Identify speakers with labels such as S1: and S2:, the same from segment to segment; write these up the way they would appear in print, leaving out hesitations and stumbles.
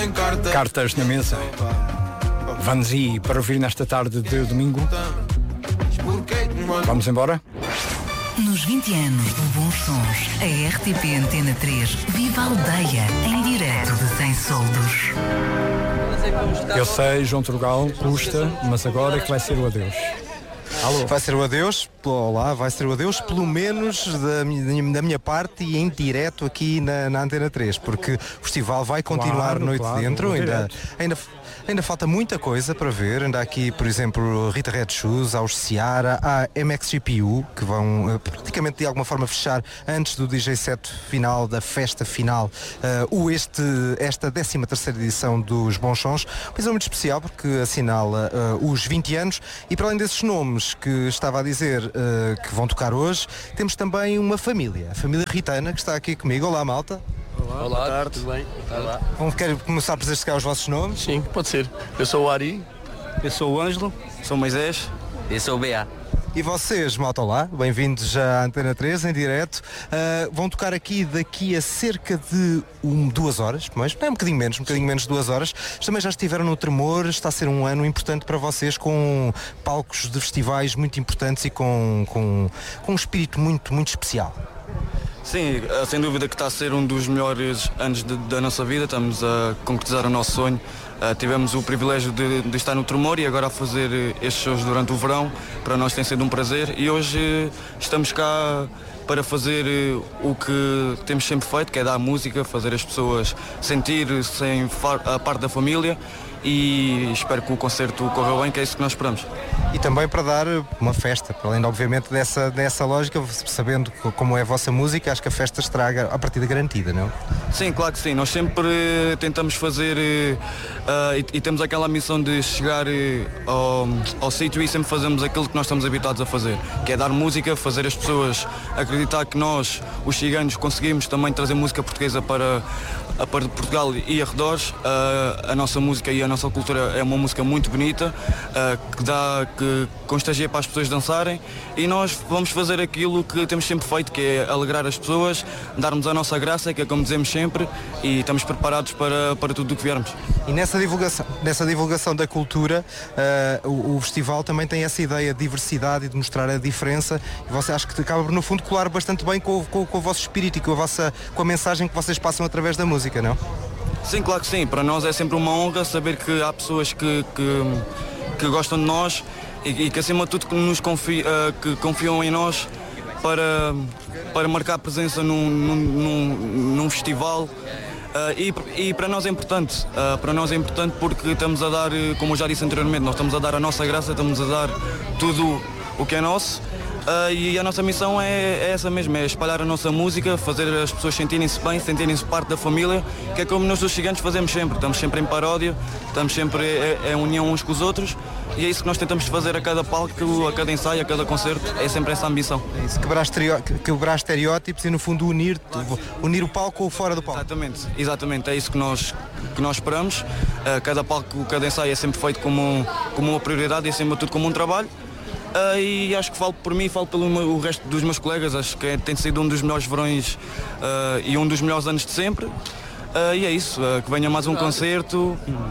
S1: Cartas na mesa. Vanzi para ouvir nesta tarde de domingo. Vamos embora?
S2: Nos 20 anos de Bons Sons, a RTP Antena 3 vive a aldeia em direto de Sem Soldos.
S1: Eu sei, João Turgal, custa, mas agora é que vai ser o adeus.
S3: Alô. Vai ser o adeus, olá, vai ser o adeus, pelo menos da minha parte e em direto aqui na Antena 3, porque o festival vai continuar noite dentro, ainda falta muita coisa para ver, ainda há aqui, por exemplo, Rita Red Shoes, aos Ciara, há MXGPU, que vão praticamente de alguma forma fechar antes do DJ set final, da festa final, esta 13ª edição dos Bons Sons, mas é muito especial porque assinala os 20 anos e para além desses nomes que estava a dizer que vão tocar hoje, temos também uma família, a família Ritana, que está aqui comigo. Olá, malta.
S4: Olá, boa tarde. Tudo bem?
S3: Olá. Quero começar por dizer os vossos nomes?
S4: Sim, pode ser. Eu sou o Ari.
S5: Eu sou o Ângelo.
S4: Sou o Moisés.
S5: Eu sou o BA.
S3: E vocês, malta, olá, bem-vindos à Antena 3 em direto. Vão tocar daqui a cerca de 2 horas, mas não é um bocadinho menos de 2 horas. Também já estiveram no Tremor, está a ser um ano importante para vocês, com palcos de festivais muito importantes e com um espírito muito, muito especial.
S4: Sim, sem dúvida que está a ser um dos melhores anos da nossa vida, estamos a concretizar o nosso sonho. Tivemos o privilégio de estar no Tremor e agora a fazer estes shows durante o verão, para nós tem sido um prazer e hoje estamos cá para fazer o que temos sempre feito, que é dar música, fazer as pessoas sentir-se a parte da família e espero que o concerto corra bem, que é isso que nós esperamos.
S3: E também para dar uma festa, para além obviamente dessa lógica, sabendo como é a vossa música, acho que a festa estará a partida garantida, não?
S4: Sim, claro que sim, nós sempre tentamos fazer e temos aquela missão de chegar ao sítio e sempre fazemos aquilo que nós estamos habituados a fazer, que é dar música, fazer as pessoas acreditar que nós, os ciganos, conseguimos também trazer música portuguesa para Portugal e arredores. A nossa música e a nossa cultura é uma música muito bonita, que contagia para as pessoas dançarem e nós vamos fazer aquilo que temos sempre feito, que é alegrar as pessoas, darmos a nossa graça, que é como dizemos sempre, e estamos preparados para tudo o que viermos.
S3: E nessa divulgação da cultura, o festival também tem essa ideia de diversidade e de mostrar a diferença, e você acha que acaba no fundo colar bastante bem com o vosso espírito e com a mensagem que vocês passam através da música, não?
S4: Sim, claro que sim. Para nós é sempre uma honra saber que há pessoas que gostam de nós e que acima de tudo que confiam em nós para marcar presença num festival. E para nós é importante. Para nós é importante porque estamos a dar, como eu já disse anteriormente, nós estamos a dar a nossa graça, estamos a dar tudo o que é nosso. E a nossa missão é essa mesmo, é espalhar a nossa música, fazer as pessoas sentirem-se bem, sentirem-se parte da família, que é como nós os gigantes fazemos sempre, estamos sempre em paródia, estamos sempre em união uns com os outros e é isso que nós tentamos fazer a cada palco, a cada ensaio, a cada concerto, é sempre essa ambição.
S3: É isso, quebrar estereótipos e no fundo unir o palco ou fora do palco.
S4: Exatamente, é isso que nós esperamos, cada palco, cada ensaio é sempre feito como uma prioridade e acima de tudo como um trabalho. E acho que falo por mim e falo pelo resto dos meus colegas, acho que tem sido um dos melhores verões e um dos melhores anos de sempre. E é isso, que venha mais um concerto,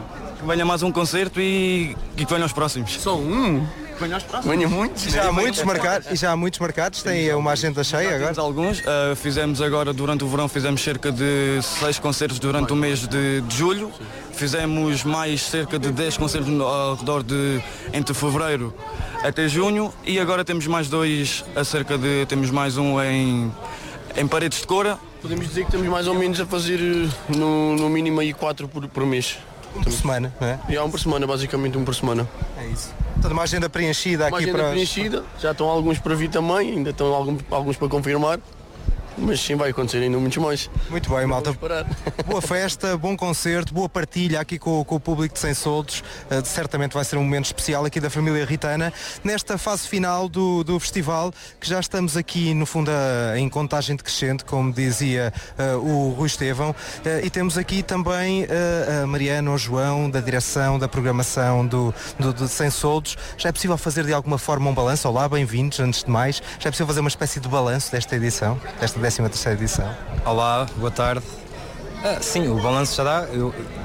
S4: e que venham os próximos.
S5: Só um?
S4: Venha aos próximos.
S5: Venha muitos.
S3: Já há muitos marcados, tem uma agenda cheia agora?
S4: Temos alguns, fizemos agora durante o verão, fizemos cerca de 6 concertos durante o mês de julho. Fizemos mais cerca de 10 concertos ao redor entre fevereiro até junho e agora temos mais 2 temos mais um em Paredes de Coura.
S5: Podemos dizer que estamos mais ou menos a fazer no mínimo aí 4 por mês.
S3: Por semana, não é?
S5: Um por semana, basicamente por semana.
S3: É isso. Toda uma agenda preenchida aqui para...
S5: preenchida, já estão alguns para vir também, ainda estão alguns para confirmar. Mas sim, vai acontecer ainda muitos mais.
S3: Muito bem, malta. Boa festa, bom concerto, boa partilha aqui com o público de Sem Soldos. Certamente vai ser um momento especial aqui da família Ritana. Nesta fase final do festival, que já estamos aqui, no fundo, em contagem decrescente, como dizia o Rui Estevão. E temos aqui também a Mariana, o João, da direção, da programação do Sem Soldos. Já é possível fazer de alguma forma um balanço? Olá, bem-vindos, antes de mais. Já é possível fazer uma espécie de balanço desta edição, desta 13ª edição?
S6: Olá, boa tarde. Sim, o balanço já dá.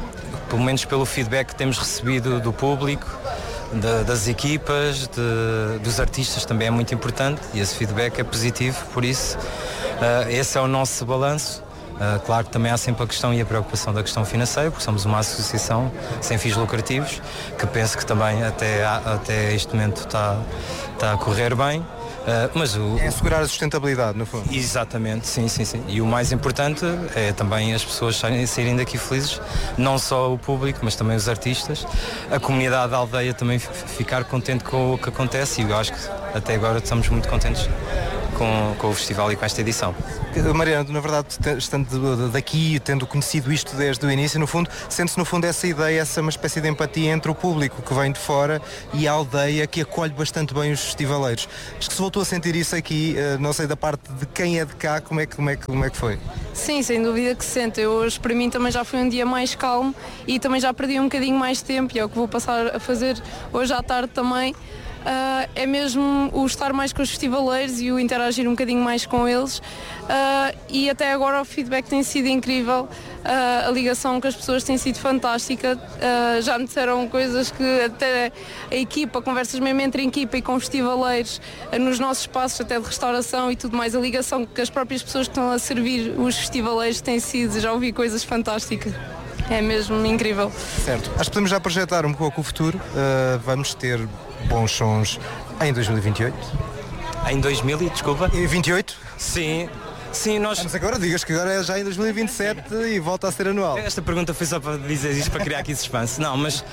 S6: pelo menos pelo feedback que temos recebido do público, das equipas, dos artistas, também é muito importante, e esse feedback é positivo, por isso esse é o nosso balanço. Claro que também há sempre a questão e a preocupação da questão financeira, porque somos uma associação sem fins lucrativos, que penso que também até este momento está a correr bem. Mas
S3: é assegurar a sustentabilidade, no fundo.
S6: Exatamente, sim. E o mais importante é também as pessoas saírem daqui felizes, não só o público, mas também os artistas, a comunidade da aldeia também ficar contente com o que acontece, e eu acho que até agora estamos muito contentes com o festival e com esta edição.
S3: Mariana, na verdade, estando daqui, tendo conhecido isto desde o início, no fundo, sente-se no fundo essa ideia, uma espécie de empatia entre o público que vem de fora e a aldeia que acolhe bastante bem os festivaleiros. Acho que se voltou a sentir isso aqui, não sei da parte de quem é de cá, como é que foi?
S7: Sim, sem dúvida que se sente. Hoje para mim também já foi um dia mais calmo e também já perdi um bocadinho mais de tempo, e é o que vou passar a fazer hoje à tarde também. É mesmo o estar mais com os festivaleiros e o interagir um bocadinho mais com eles, e até agora o feedback tem sido incrível, a ligação com as pessoas tem sido fantástica, já me disseram coisas que até a equipa, conversas mesmo entre a equipa e com os festivaleiros, nos nossos espaços até de restauração e tudo mais, a ligação que as próprias pessoas que estão a servir os festivaleiros tem sido, já ouvi coisas fantásticas. É mesmo incrível.
S3: Certo. Acho que podemos já projetar um pouco o futuro. Vamos ter bons sons em 2028.
S6: Em 2000, desculpa?
S3: Em 28?
S6: Sim, nós...
S3: Mas agora digas que agora é já em 2027 e volta a ser anual.
S6: Esta pergunta foi só para dizer isto, para criar aqui suspense. Não, mas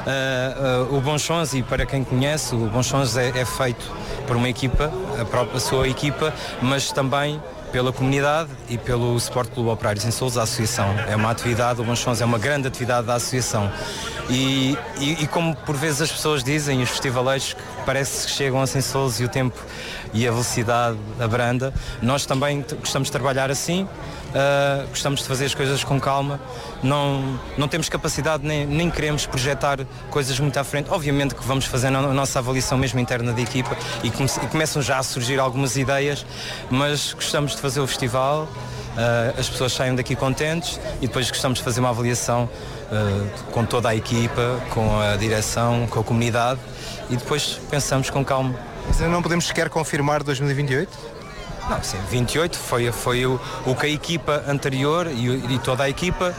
S6: o Bons Sons, e para quem conhece, o Bons Sons é feito por uma equipa, a sua equipa, mas também pela comunidade e pelo Sport Clube Operário Sem Solos, a associação. É uma atividade, o Bons Sons é uma grande atividade da associação. E como por vezes as pessoas dizem, os festivaleiros, que parece que chegam a Sem Solos e o tempo e a velocidade abranda, nós também gostamos de trabalhar assim, gostamos de fazer as coisas com calma, não temos capacidade nem queremos projetar coisas muito à frente. Obviamente que vamos fazendo a nossa avaliação mesmo interna de equipa e começam já a surgir algumas ideias, mas gostamos de fazer o festival, as pessoas saem daqui contentes, e depois gostamos de fazer uma avaliação com toda a equipa, com a direção, com a comunidade, e depois pensamos com calma.
S3: Mas não podemos sequer confirmar 2028?
S6: Não, sim, 28 foi o que a equipa anterior e toda a equipa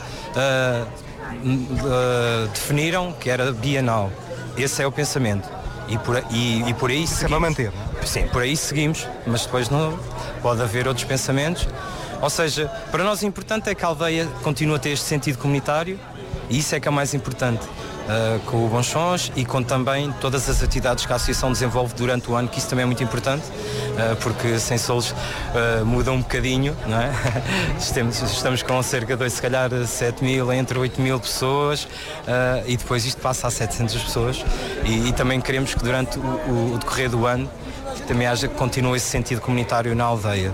S6: definiram que era bienal. Esse é o pensamento. E por aí
S3: seguimos. É manter, não é?
S6: Sim, por aí seguimos, mas depois não pode haver outros pensamentos. Ou seja, para nós o importante é que a aldeia continue a ter este sentido comunitário, e isso é que é mais importante. Com o Bons Sons e com também todas as atividades que a associação desenvolve durante o ano, que isso também é muito importante, porque Sem Solos muda um bocadinho, não é? Estamos com cerca de, se calhar, 7.000, entre 8.000 pessoas, e depois isto passa a 700 pessoas, e também queremos que durante o decorrer do ano também continue esse sentido comunitário na aldeia.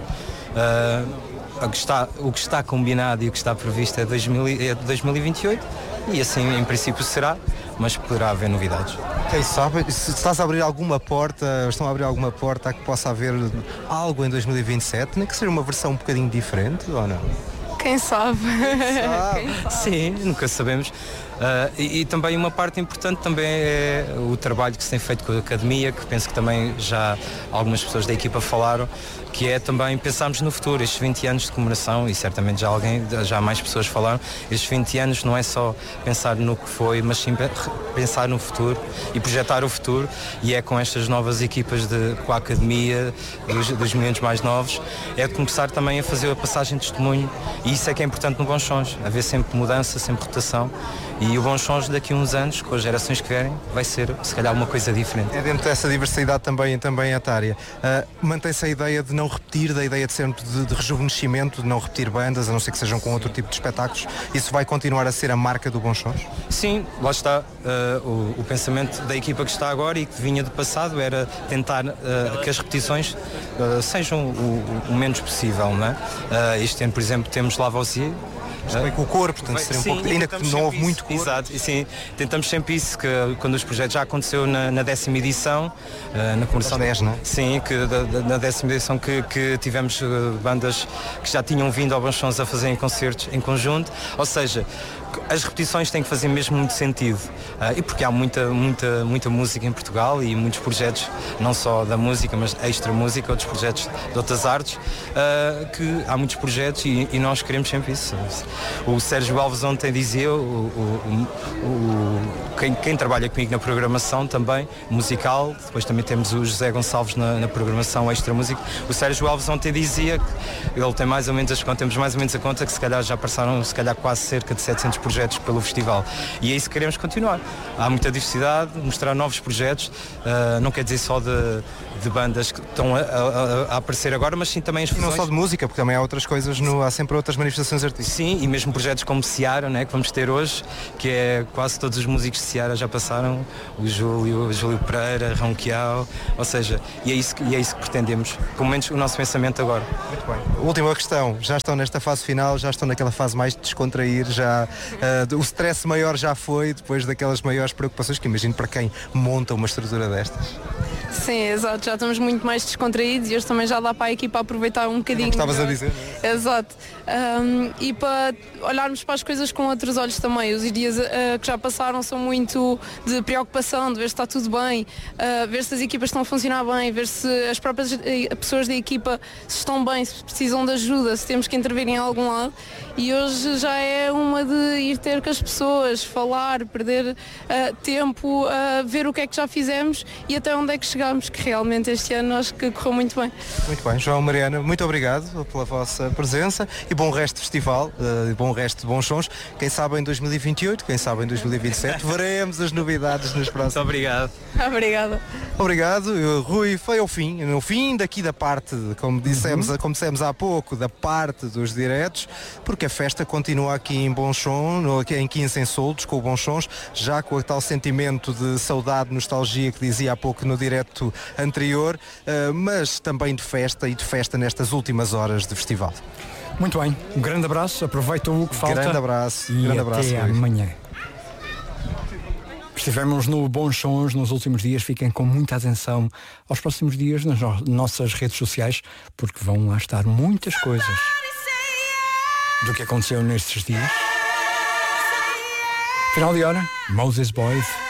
S6: O que está combinado e o que está previsto é 2028, e assim em princípio será, mas poderá haver novidades.
S3: Quem sabe, se estás a abrir alguma porta, estão a abrir alguma porta a que possa haver algo em 2027, nem que seja uma versão um bocadinho diferente, ou não?
S7: Quem sabe?
S3: Quem sabe?
S6: Sim, nunca sabemos. E também uma parte importante também é o trabalho que se tem feito com a Academia, que penso que também já algumas pessoas da equipa falaram, que é também pensarmos no futuro, estes 20 anos de comemoração, e certamente já mais pessoas falaram, estes 20 anos não é só pensar no que foi, mas sim pensar no futuro e projetar o futuro, e é com estas novas equipas com a Academia, dos meninos mais novos, é de começar também a fazer a passagem de testemunho, e isso é que é importante no Bons Sons, haver sempre mudança, sempre rotação, e o Bons Sons daqui a uns anos, com as gerações que vierem, vai ser se calhar uma coisa diferente.
S3: É dentro dessa diversidade também etária. Mantém-se a ideia de não repetir, da ideia de sempre de rejuvenescimento, de não repetir bandas, a não ser que sejam com outro tipo de espetáculos. Isso vai continuar a ser a marca do Bons Sons?
S6: Sim, lá está. O pensamento da equipa que está agora e que vinha do passado era tentar que as repetições sejam o menos possível, não é? Este ano, por exemplo, temos Lavoisier.
S3: Foi com o corpo, portanto seria um pouco, ainda que não houve muito corpo.
S6: Exato, e sim, tentamos sempre isso, que quando os projetos já aconteceu na 10ª edição, na comemoração
S3: 10, não é?
S6: Sim, que na 10ª edição que tivemos bandas que já tinham vindo ao Bons Sons a fazerem concertos em conjunto, ou seja, as repetições têm que fazer mesmo muito sentido. E porque há muita música em Portugal e muitos projetos, não só da música, mas extra música, outros projetos de outras artes, que há muitos projetos e nós queremos sempre isso. O Sérgio Alves ontem dizia, quem trabalha comigo na programação também, musical, depois também temos o José Gonçalves na programação extra música. O Sérgio Alves ontem dizia que ele tem mais ou menos temos mais ou menos a conta que se calhar já passaram quase cerca de 700 projetos pelo festival. E é isso que queremos continuar. Há muita diversidade, mostrar novos projetos, não quer dizer só de bandas que estão a aparecer agora, mas sim também as fusões.
S3: E não só de música, porque também há outras coisas, há sempre outras manifestações artísticas.
S6: Sim, e mesmo projetos como Seara, né, que vamos ter hoje, que é quase todos os músicos de Seara já passaram, o Júlio Pereira, Ronquial, ou seja, e é isso que pretendemos, pelo menos o nosso pensamento agora.
S3: Muito bem. Última questão, já estão nesta fase final, já estão naquela fase mais de descontrair, o stress maior já foi, depois daquelas maiores preocupações que imagino para quem monta uma estrutura destas.
S7: Sim, exato, já estamos muito mais descontraídos e hoje também já dá para a equipa aproveitar um bocadinho.
S3: Estavas a dizer?
S7: Exato. E para olharmos para as coisas com outros olhos também. Os dias que já passaram são muito de preocupação, de ver se está tudo bem, ver se as equipas estão a funcionar bem, ver se as próprias pessoas da equipa se estão bem, se precisam de ajuda, se temos que intervir em algum lado. E hoje já é uma de ir ter com as pessoas, falar, perder tempo, ver o que é que já fizemos e até onde é que chegamos, que realmente este ano acho que correu muito bem.
S3: Muito bem, João, Mariana, muito obrigado pela vossa presença e bom resto de festival, bom resto de bons sons. Quem sabe em 2028, quem sabe em 2027, veremos as novidades nos próximos.
S6: Muito obrigado.
S7: Obrigada.
S3: Obrigado, Rui. Foi ao fim, no fim daqui da parte, como dissemos há pouco, da parte dos diretos, porque a festa continua aqui em Bonchon, aqui em Quinzensoldos, com o Bons Sons, já com o tal sentimento de saudade, nostalgia que dizia há pouco no direto anterior, mas também de festa nestas últimas horas de festival.
S1: Muito bem, um grande abraço, aproveita o que falta.
S3: Grande abraço,
S1: e
S3: grande
S1: até
S3: abraço,
S1: amanhã. Estivemos no Bons Sons nos últimos dias, fiquem com muita atenção aos próximos dias nas nossas redes sociais, porque vão lá estar muitas coisas do que aconteceu nestes dias. Final de hora, Moses Boys.